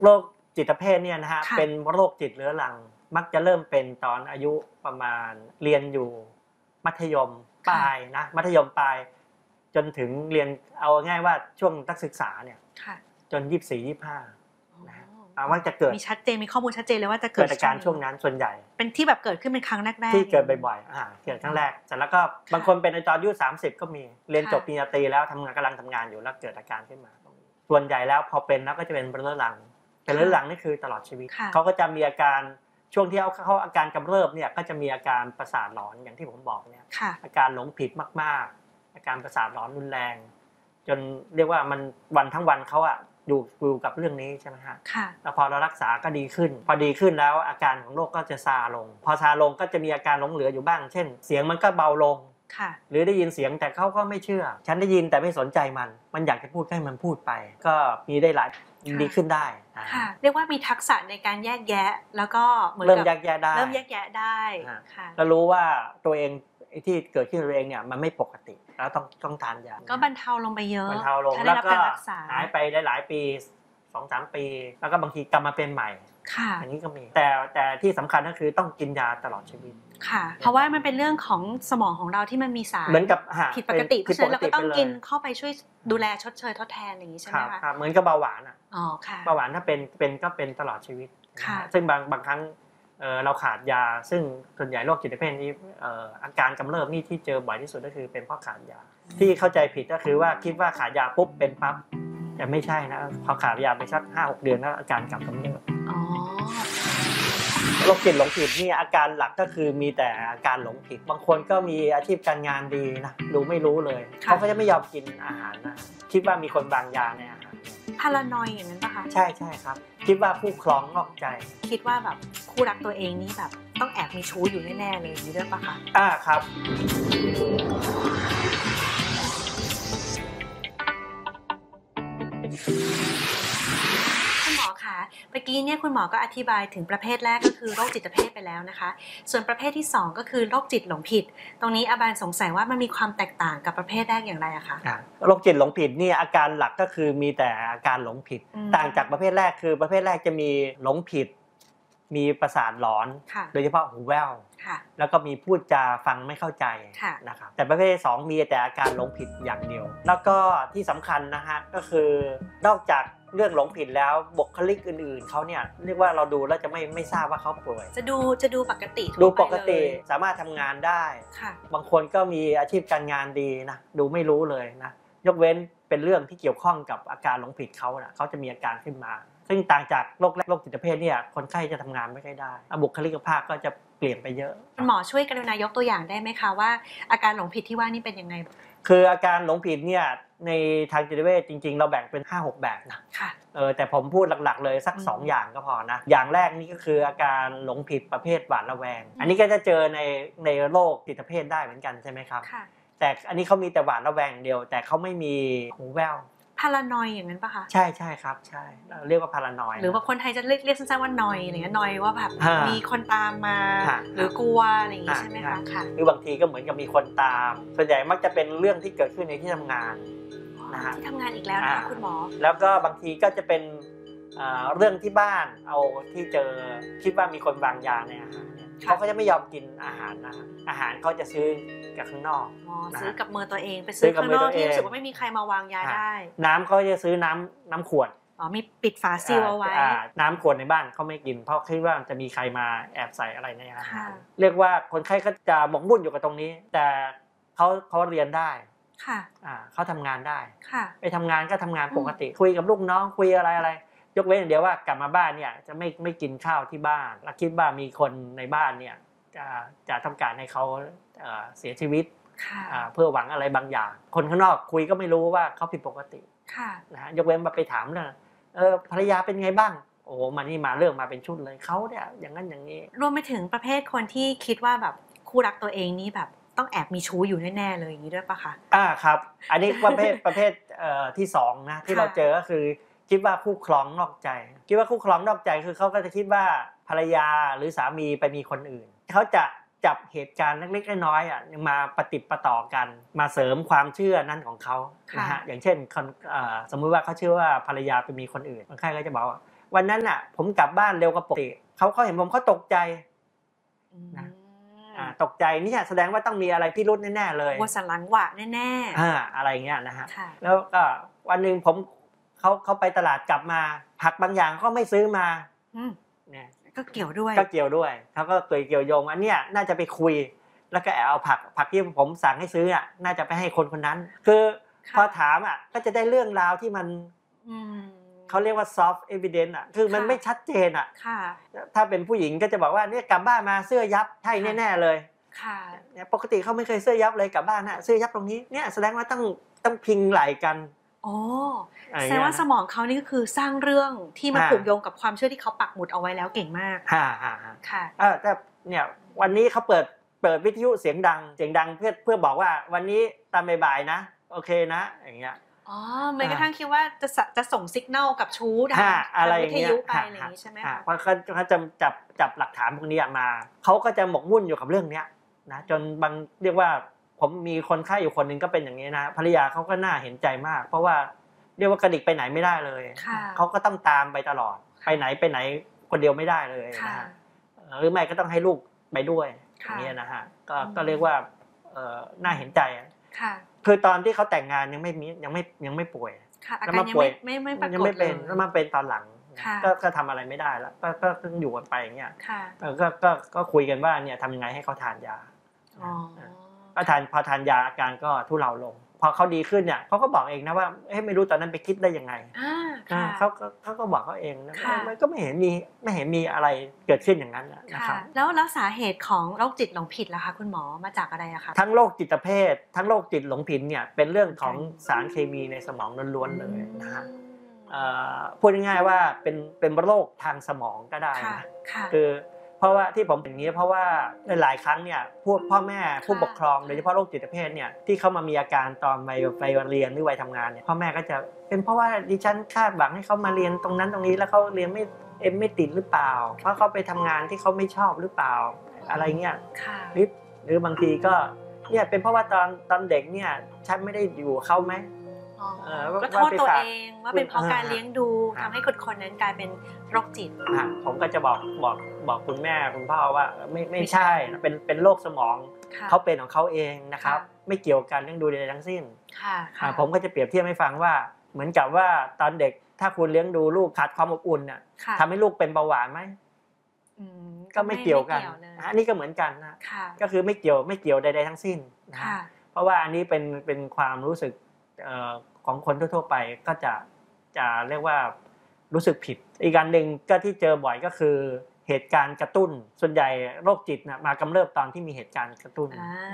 โรคจิตเภทเนี่ยนะฮะเป็นโรคจิตเรื้อรังมักจะเริ่มเป็นตอนอายุประมาณเรียนอยู่มัธยมปลายนะมัธยมปลายจนถึงเรียนเอาง่ายว่าช่วงนักศึกษาเนี่ยจน24-25นะว่าจะเกิดมีชัดเจนมีข้อมูลชัดเจนเลยว่าจะเกิดอาการช่วงนั้นส่วนใหญ่เป็นที่แบบเกิดขึ้นเป็นครั้งแรกที่เกิดบ่อยๆเกิดครั้งแรกเสร็จแล้วก็บางคนเป็นตอนอายุ30ก็มีเรียนจบปริญญาตรีแล้วกำลังทำงานอยู่แล้วเกิดอาการขึ้นมาส่วนใหญ่แล้วพอเป็นแล้วก็จะเป็นเรื้อรังเป็นเรื้อรังนี่คือตลอดชีวิตเขาก็จะมีอาการช่วงที่เขาอาการกำเริบเนี่ยก็จะมีอาการประสาทหลอนอย่างที่ผมบอกเนี่ยอาการหลงผิดมากๆอาการประสาทหลอนรุนแรงจนเรียกว่ามันวันทั้งวันเขาอยู่กับเรื่องนี้ใช่ไหมฮะแล้วพอเรารักษาก็ดีขึ้นพอดีขึ้นแล้วอาการของโรคก็จะซาลงพอซาลงก็จะมีอาการหลงเหลืออยู่บ้างเช่นเสียงมันก็เบาลงหรือได้ยินเสียงแต่เขาก็ไม่เชื่อฉันได้ยินแต่ไม่สนใจมันอยากจะพูดให้มันพูดไปก็มีได้หลายดีขึ้นได้เรียกว่ามีทักษะในการแยกแยะแล้วก็เหมือนกับเริ่มแยกแยะได้แล้วรู้ว่าตัวเองที่เกิดขึ้นตัวเองเนี่ยมันไม่ปกติแล้วต้องทานยาก็บรรเทาลงไปเยอะบรรเทาลงแล้วก็หายไปได้หลายปี 2-3 ปีแล้วก็บางทีกลับมาเป็นใหม่อย่างนี้ก็มีแต่ที่สำคัญก็คือต้องกินยาตลอดชีวิตค่ะเพราะว่ามันเป็นเรื่องของสมองของเราที่มันมีสารเหมือนกับผิดปกติเพราะฉะนั้นเราก็ต้องกินเข้าไปช่วยดูแลชดเชยทดแทนอย่างนี้ใช่ไหมคะครับเหมือนกับเบาหวานอ๋อค่ะเบาหวานถ้าเป็นก็เป็นตลอดชีวิตซึ่งบางครั้งเราขาดยาซึ่งส่วนใหญ่โรคจิตเภทนี้อาการกำเริบนี่ที่เจอบ่อยที่สุดก็คือเป็นเพราะขาดยาที่เข้าใจผิดก็คือว่าคิดว่าขาดยาปุ๊บเป็นปั๊บแต่ไม่ใช่นะพอขาดยาไปสัก 5-6 เดือนแล้วอาการกลับกำเริบโรคจิตหลงผิดนี่อาการหลักก็คือมีแต่อาการหลงผิดบางคนก็มีอาชีพการงานดีนะดูไม่รู้เลยเขาก็จะไม่ยอมกินอาหารนะคิดว่ามีคนบางยาในอาหารพารานอยอย่างนั้นป่ะคะใช่ครับคิดว่าคู่ครองนอกใจคิดว่าแบบคู่รักตัวเองนี่แบบต้องแอบมีชู้อยู่แน่ๆเลยมีเรื่องป่ะคะครับคุณหมอคะเมื่อกี้เนี่ยคุณหมอก็อธิบายถึงประเภทแรกก็คือโรคจิตเภทไปแล้วนะคะส่วนประเภทที่2ก็คือโรคจิตหลงผิดตรงนี้อาบานสงสัยว่ามันมีความแตกต่างกับประเภทแรกอย่างไรอะคะโรคจิตหลงผิดนี่อาการหลักก็คือมีแต่อาการหลงผิดต่างจากประเภทแรกคือประเภทแรกจะมีหลงผิดมีประสาทหลอนโดยเฉพาะหูแว่วแล้วก็มีพูดจาฟังไม่เข้าใจนะครับแต่ประเภทที่2มีแต่อาการหลงผิดอย่างเดียวแล้วก็ที่สำคัญนะฮะก็คือนอกจากเรื่องหลงผิดแล้วบุคลิกอื่นๆเขาเนี่ยเรียกว่าเราดูแล้วจะไม่ทราบว่าเขาป่วยจะดูปกติดูปกติสามารถทำงานได้บางคนก็มีอาชีพการงานดีนะดูไม่รู้เลยนะยกเว้นเป็นเรื่องที่เกี่ยวข้องกับอาการหลงผิดเขาจะมีอาการขึ้นมาซึ่งต่างจากโรคจิตเภทเนี่ยคนไข้จะทำงานไม่ค่อยได้บุคลิกภาพก็จะเปลี่ยนไปเยอะคุณหมอช่วยกรุณายกตัวอย่างได้ไหมคะว่าอาการหลงผิดที่ว่านี่เป็นยังไงคืออาการหลงผิดเนี่ยในทางจิตเวชจริงๆเราแบ่งเป็น 5-6 แบบนะแต่ผมพูดหลักๆเลยสัก2อย่างก็พอนะอย่างแรกนี่ก็คืออาการหลงผิดประเภทหวาดระแวงอันนี้ก็จะเจอในโรคจิตเภทได้เหมือนกันใช่ไหมครับแต่อันนี้เขามีแต่หวาดระแวงเดียวแต่เขาไม่มีหูแว่วพารานอยอย่างนั้นป่ะคะใช่ครับใช่เรียกว่าพารานอยหรือว่าคนไทยจะเรียกสั้นๆว่านอยอะไรเงี้ยนอยว่าแบบมีคนตามมาหรือกลัวอะไรอย่างงี้ใช่ไหมคะค่ะคือบางทีก็เหมือนกับมีคนตามส่วนใหญ่มักจะเป็นเรื่องที่เกิดขึ้นในที่ทำงานนะฮะที่ทำงานอีกแล้วนะคะคุณหมอแล้วก็บางทีก็จะเป็นเรื่องที่บ้านเอาที่เจอคิดว่ามีคนวางยาในอาหารเขาก็จะไม่ยอมกินอาหารนะอาหารเขาจะซื้อกับข้างนอกซื้อกับมือตัวเองไปซื้อข้างนอกที่รู้สึกว่าไม่มีใครมาวางยาได้น้ำเขาจะซื้อน้ำขวดมีปิดฝาซีลเอาไว้น้ำขวดในบ้านเขาไม่กินเพราะคิดว่าจะมีใครมาแอบใส่อะไรในอาหารเรียกว่าคนไข้ก็จะหมกมุ่นอยู่กับตรงนี้แต่เขาเรียนได้เขาทำงานได้ไปทำงานก็ทำงานปกติคุยกับลูกน้องคุยอะไรยกเว้นอย่างเดียวว่ากลับมาบ้านเนี่ยจะไม่กินข้าวที่บ้านและคิดว่ามีคนในบ้านเนี่ยจะทำการให้เขาเสียชีวิตเพื่อหวังอะไรบางอย่างคนข้างนอกคุยก็ไม่รู้ว่าเขาผิดปกตินะฮะยกเว้นมาไปถามเรื่องภรรยาเป็นไงบ้างโอ้มันนี่มาเรื่องมาเป็นชุดเลยเขาเนี่ยอย่างนั้นอย่างนี้รวมไปถึงประเภทคนที่คิดว่าแบบคู่รักตัวเองนี่แบบต้องแอบมีชู้อยู่แน่ๆเลยอย่างนี้ด้วยปะคะครับอันนี้ประเภทที่2นะที่เราเจอก็คือคิดว่าคู่ครองนอกใจคิดว่าคู่ครองนอกใจคือเขาก็จะคิดว่าภรรยาหรือสามีไปมีคนอื่นเขาจะจับเหตุการณ์เล็กๆน้อยๆมาปฏิปต่อกันมาเสริมความเชื่อนั้นของเขานะฮะอย่างเช่นสมมุติว่าเขาเชื่อว่าภรรยาไปมีคนอื่นคนไข้ก็จะบอกว่าวันนั้นอ่ะผมกลับบ้านเร็วกว่าปกติเขาเห็นผมเขาตกใจนะตกใจนี่แสดงว่าต้องมีอะไรพิรุธแน่ๆเลยวัวสันหลังหวะแน่ๆอะไรเงี้ยนะฮะค่ะแล้วก็วันหนึ่งเขาไปตลาดกลับมาผักบางอย่างก็ไม่ซื้อมาเนี่ยก็เกี่ยวด้วยเขาก็เกี่ยวโยงอันเนี้ยน่าจะไปคุยแล้วก็แอบเอาผักที่ผมสั่งให้ซื้ออ่ะน่าจะไปให้คนนั้นคือพอถามอ่ะก็จะได้เรื่องราวที่มันเขาเรียกว่า soft evidence อ่ะคือมันไม่ชัดเจนอ่ะถ้าเป็นผู้หญิงก็จะบอกว่าเนี่ยกลับบ้านมาเสื้อยับใช่แน่ๆเลยเนี่ยปกติเขาไม่เคยเสื้อยับเลยกลับบ้านนะเสื้อยับตรงนี้เนี่ยแสดงว่าต้องพิงไหล่กันอ๋อแสดงว่าสมองเขานี่ก็คือสร้างเรื่องที่มันผูกโยงกับความเชื่อที่เขาปักหมุดเอาไว้แล้วเก่งมากค่ะแต่เนี่ยวันนี้เขาเปิดวิทยุเสียงดังเพื่อบอกว่าวันนี้ตอนบ่ายๆนะโอเคนะอย่างเงี้ยอ๋อแม้กระทั่งคิดว่าจะส่งสัญญาณกับชู้ทางวิทยุไปอะไรอย่างนี้ใช่ไหมคะเพราะเขาจะจับหลักฐานพวกนี้มาเขาก็จะหมกมุ่นอยู่กับเรื่องเนี้ยนะจนบางเรียกว่าผมมีคนไข้อยู่คนนึงก็เป็นอย่างนี้นะภรรยาเขาก็น่าเห็นใจมากเพราะว่าเรียกว่ากระดิกไปไหนไม่ได้เลยเขาก็ต้องตามไปตลอดไปไหนคนเดียวไม่ได้เลยนะฮะหรือไม่ก็ต้องให้ลูกไปด้วยอย่างนี้นะฮะก็เรียกว่าน่าเห็นใจคือตอนที่เขาแต่งงานยังไม่ป่วยแล้วมาป่วยไม่ปรากฏยังไม่เป็นแล้วมาเป็นตอนหลังก็ทำอะไรไม่ได้แล้วก็ต้องอยู่กันไปอย่างเงี้ยก็คุยกันว่าเนี่ยทำยังไงให้เขาทานยาก็พอทานยาอาการก็ทุเลาลงพอเขาดีขึ้นเนี่ยเขาก็บอกเองนะว่าไม่รู้ตอนนั้นไปคิดได้ยังไงเขาก็บอกเขาเองนะมันก็ไม่เห็นมีอะไรเกิดขึ้นอย่างนั้นนะครับแล้วสาเหตุของโรคจิตหลงผิดล่ะคะคุณหมอมาจากอะไรอะคะทั้งโรคจิตเภททั้งโรคจิตหลงผิดเนี่ยเป็นเรื่องของสารเคมีในสมองล้วนๆเลยนะฮะพูดง่ายๆว่าเป็นโรคทางสมองก็ได้นะคือเพราะว่าที่ผมเป็นอย่างนี้เพราะว่าหลายครั้งเนี่ยพวกพ่อแม่ผู้ปกครองโดยเฉพาะโรคจิตเภทเนี่ยที่เขามามีอาการตอนวัยเรียนหรือวัยทำงานเนี่ยพ่อแม่ก็จะเป็นเพราะว่าดิฉันคาดหวังให้เขามาเรียนตรงนั้นตรงนี้แล้วเขาเรียนไม่ติดหรือเปล่าเพราะเขาไปทำงานที่เขาไม่ชอบหรือเปล่าอะไรเงี้ยหรือบางทีก็เนี่ยเป็นเพราะว่าตอนเด็กเนี่ยฉันไม่ได้อยู่เขาไหมก็โทษตัวเองว่าเป็นเพราะการเลี้ยงดูทำให้คนนั้นกลายเป็นโรคจิตผมก็จะบอกคุณแม่คุณพ่อว่าไม่ใช่เป็นโรคสมองเขาเป็นของเขาเองนะครับไม่เกี่ยวกันเรื่องดูใดทั้งสิ้นผมก็จะเปรียบเทียบให้ฟังว่าเหมือนกับว่าตอนเด็กถ้าคุณเลี้ยงดูลูกขาดความอบอุ่นน่ะทำให้ลูกเป็นเบาหวานไหมก็ไม่เกี่ยวกันอันนี้ก็เหมือนกันนะก็คือไม่เกี่ยวใดๆทั้งสิ้นเพราะว่าอันนี้เป็นความรู้สึกของคนทั่วๆไปก็จะเรียกว่ารู้สึกผิดอีกการหนึ่งก็ที่เจอบ่อยก็คือเหตุการณ์กระตุ้นส่วนใหญ่โรคจิตมากำเริบตอนที่มีเหตุการณ์กระตุ้น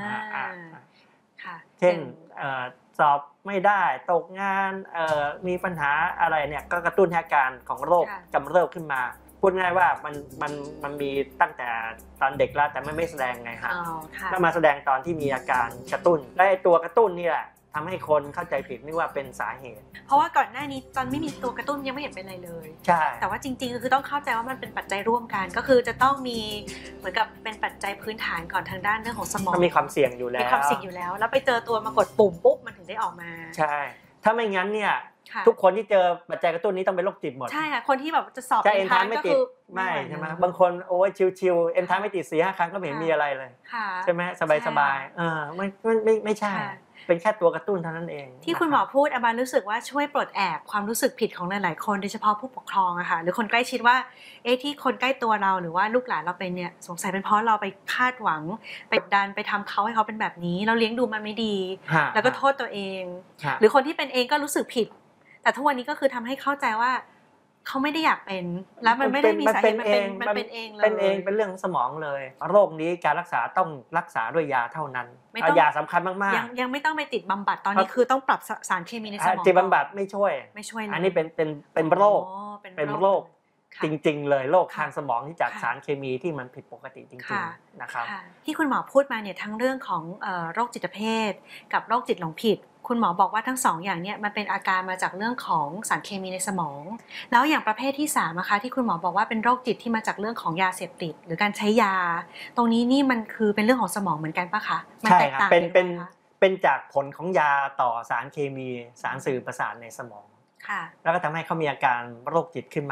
เช่นสอบไม่ได้ตกงานมีปัญหาอะไรเนี่ยก็กระตุ้นอาการของโรคกำเริบขึ้นมาพูดง่ายว่ามันมีตั้งแต่ตอนเด็กแล้วแต่ไม่แสดงไงฮะแล้วมาแสดงตอนที่มีอาการกระตุ้นและตัวกระตุ้นนี่แหละทำให้คนเข้าใจผิดนึกว่าเป็นสาเหตุเพราะว่าก่อนหน้านี้ตอนไม่มีตัวกระตุ้นยังไม่เห็นเป็นอะไรเลยใช่แต่ว่าจริงๆก็คือต้องเข้าใจว่ามันเป็นปัจจัยร่วมกันก็คือจะต้องมีเหมือนกับเป็นปัจจัยพื้นฐานก่อนทางด้านเรื่องของสมองมีความเสี่ยงอยู่แล้วแล้วไปเจอตัวมากดปุ่มปุ๊บมันถึงได้ออกมาใช่ถ้าไม่งั้นเนี่ยทุกคนที่เจอปัจจัยกระตุ้นนี้ต้องเป็นโรคจิตหมดใช่ค่ะคนที่แบบจะสอบเอ็นทรานไม่ติดไม่ใช่ไหมบางคนโอ้ยชิวๆเอ็นทรานไม่ติด 4-5 ครั้งก็ไม่เห็นมีอะไรเลยใช่ไหมสบายๆไม่ใช่เป็นแค่ตัวกระตุ้นเท่านั้นเองที่คุณหมอพูดอาบานรู้สึกว่าช่วยปลดแอกความรู้สึกผิดของหลายๆคนโดยเฉพาะผู้ปกครองอะค่ะหรือคนใกล้ชิดว่าที่คนใกล้ตัวเราหรือว่าลูกหลานเราเป็นเนี่ยสงสัยเป็นเพราะเราไปคาดหวังไปดันไปทำเขาให้เขาเป็นแบบนี้เราเลี้ยงดูมันไม่ดีแล้วก็โทษตัวเองหรือคนที่เป็นเองก็รู้สึกผิดแต่ทุกวันนี้ก็คือทำให้เข้าใจว่าเขาไม่ได้อยากเป็นแล้วมันไม่ได้มีสาเหตุมันเป็นเองเลยเป็นเรื่องสมองเลยโรคนี้การรักษาต้องรักษาด้วยยาเท่านั้นยาสำคัญมากๆยังไม่ต้องไปติดบำบัดตอนนี้คือต้องปรับสารเคมีในสมองติดบำบัดไม่ช่วยอันนี้เป็นโรคจริงๆเลยโรคทางสมองที่จากสารเคมีที่มันผิดปกติจริงๆนะครับที่คุณหมอพูดมาเนี่ยทั้งเรื่องของโรคจิตเภทกับโรคจิตหลงผิดคุณหมอบอกว่าทั้ง2อย่างเนี่ยมันเป็นอาการมาจากเรื่องของสารเคมีในสมองแล้วอย่างประเภทที่3นะคะที่คุณหมอบอกว่าเป็นโรคจิตที่มาจากเรื่องของยาเสพติดหรือการใช้ยาตรงนี้นี่มันคือเป็นเรื่องของสมองเหมือนกันปะคะมันแตกต่างกันเป็นจากผลของยาต่อสารเคมีสารสื่อประสาทในสมองแล้วก็ทำให้เขามีอาการโรคจิตขึ้นมา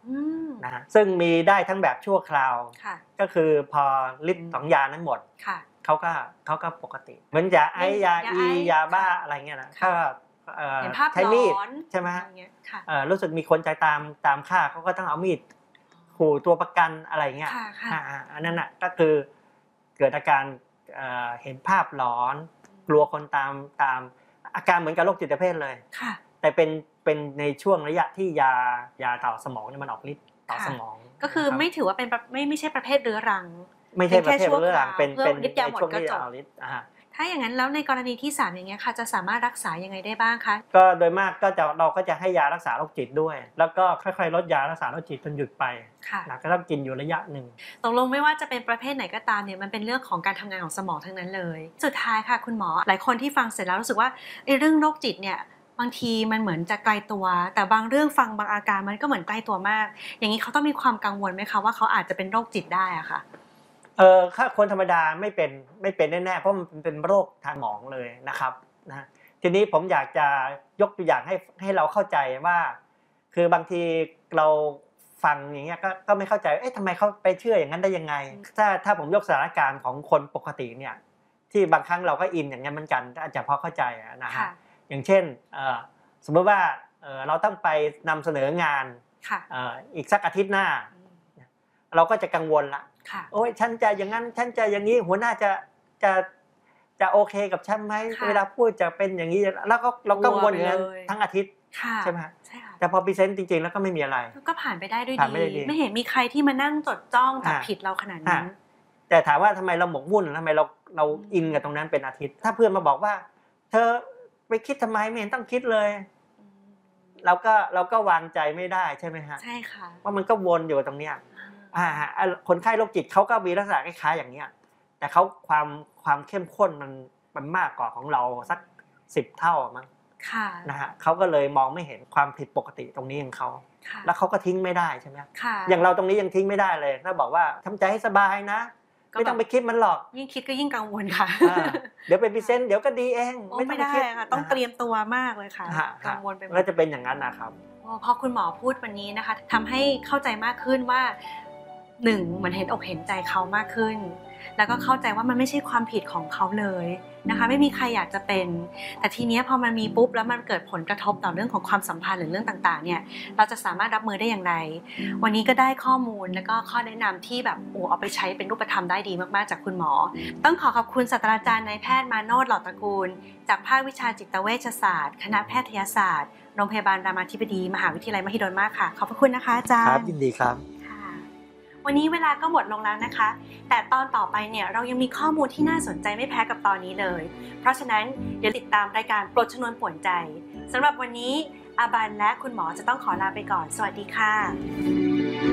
นะฮะซึ่งมีได้ทั้งแบบชั่วคราวค่ะก็คือพอฤทธิ์ของยานั้นหมดค่ะเขาก็ปกติเหมือนยาไอยาอียาบ้าอะไรเงี้ยนะก็เห็นภาพใช้มีดหลอนใช่ไหมอะไรเงี้ยค่ะรู้สึกมีคนใจตามฆ่าเขาก็ต้องเอามีดขู่ตัวประกันอะไรเงี้ยค่ะค่ะอันนั้นน่ะก็คือเกิดอาการเห็นภาพหลอนกลัวคนตามอาการเหมือนกับโรคจิตเภทเลยค่ะแต่เป็นในช่วงระยะที่ยาต่อสมองเนี่ยมันออกฤทธิ์ต่อสมองก็คือไม่ถือว่าเป็นไม่ใช่ประเภทเรื้อรังไม่ใช่ประเภทเรื้อรังเป็นเพื่อฤทธิ์ยาหมดช่วงก็ที่จบเอาฤทธิ์ถ้าอย่างนั้นแล้วในกรณีที่3อย่างเงี้ยค่ะจะสามารถรักษายังไงได้บ้างคะก็โดยมากเราก็จะให้ยารักษาโรคจิตด้วย แล้วก็ค่อยๆลดยารักษาโรคจิตจนหยุดไปค่ะนะก็ต้องกินอยู่ระยะหนึ่งตกลงไม่ว่าจะเป็นประเภทไหนก็ตามเนี่ยมันเป็นเรื่องของการทำงานของสมองทั้งนั้นเลยสุดท้ายค่ะคุณหมอหลายคนที่ฟังเสร็จแล้วรู้สึกว่าเรื่องโรคจิตเนี่ยบางทีมันเหมือนจะไกลตัวแต่บางเรื่องฟังบางอาการมันก็เหมือนใกล้ตัวมากอย่างนี้เขาต้องมีความกังวลไหมคะว่าเขาอาจจะเป็นโรคจิตได้อะค่ะถ้าคนธรรมดาไม่เป็นแน่ๆเพราะมันเป็นโรคทางสมองเลยนะครับนะทีนี้ผมอยากจะยกตัวอย่างให้เราเข้าใจว่าคือบางทีเราฟังอย่างเงี้ยก็ไม่เข้าใจทำไมเขาไปเชื่ออย่างนั้นได้ยังไงถ้าผมยกสถานการณ์ของคนปกติเนี่ยที่บางครั้งเราก็อินอย่างนี้เหมือนกันอาจจะพอเข้าใจนะฮะอย่างเช่นสมมติว่าเราต้องไปนำเสนองานอีกสักอาทิตย์หน้าเราก็จะกังวลละโอ้ยฉันจะอย่างนั้นฉันจะอย่างนี้หัวหน้าจะโอเคกับฉันไหมเวลาพูดจะเป็นอย่างนี้แล้วก็เรากังวลอย่างนั้นทั้งอาทิตย์ใช่ไหมแต่พอพรีเซนต์จริงๆแล้วก็ไม่มีอะไรก็ผ่านไปได้ด้วยดีไม่เห็นมีใครที่มานั่งจดจ้องจับผิดเราขนาดนั้นแต่ถามว่าทำไมเราหมกมุ่นทำไมเราอินกับตรงนั้นเป็นอาทิตย์ถ้าเพื่อนมาบอกว่าเธอไปคิดทำไมไม่เห็นต้องคิดเลยเราก็วางใจไม่ได้ใช่ไหมฮะใช่ค่ะว่ามันก็วนอยู่ตรงเนี้ยคนไข้โรคจิตเขาก็มีลักษณะคล้ายๆอย่างเนี้ยแต่เขาความเข้มข้นมันมากกว่าของเราสัก10 เท่ามั้งนะฮะเขาก็เลยมองไม่เห็นความผิดปกติตรงนี้ของเขาแล้วเขาก็ทิ้งไม่ได้ใช่ไหมอย่างเราตรงนี้ยังทิ้งไม่ได้เลยถ้าบอกว่าทำใจให้สบายนะไม่ต้องไปคิดมันหรอกยิ่งคิดก็ยิ่งกังวลค่ะเดี๋ยวเป็นพรีเซนต์เดี๋ยวก็ดีเองไม่ได้ค่ะต้องเตรียมตัวมากเลยค่ะกังวลไปหมดก็จะเป็นอย่างนั้นนะครับพอคุณหมอพูดวันนี้นะคะทำให้เข้าใจมากขึ้นว่า1เหมือนเห็นอกเห็นใจเขามากขึ้นแล้วก็เข้าใจว่ามันไม่ใช่ความผิดของเขาเลยนะคะไม่มีใครอยากจะเป็นแต่ทีนี้พอมันมีปุ๊บแล้วมันเกิดผลกระทบต่อเรื่องของความสัมพันธ์หรือเรื่องต่างๆเนี่ยเราจะสามารถรับมือได้อย่างไรวันนี้ก็ได้ข้อมูลแล้วก็ข้อแนะนำที่แบบเอาไปใช้เป็นรูปธรรมได้ดีมากๆจากคุณหมอต้องขอบคุณศาสตราจารย์นายแพทย์มาโนช หล่อตระกูลจากภาควิชาจิตเวชศาสตร์คณะแพทยศาสตร์โรงพยาบาลรามาธิบดีมหาวิทยาลัยมหิดลมากค่ะขอบพระคุณนะคะอาจารย์ครับยินดีครับวันนี้เวลาก็หมดลงแล้วนะคะแต่ตอนต่อไปเนี่ยเรายังมีข้อมูลที่น่าสนใจไม่แพ้กับตอนนี้เลยเพราะฉะนั้นเดี๋ยวติดตามรายการปลดชนวนป่วนใจสำหรับวันนี้อาบันและคุณหมอจะต้องขอลาไปก่อนสวัสดีค่ะ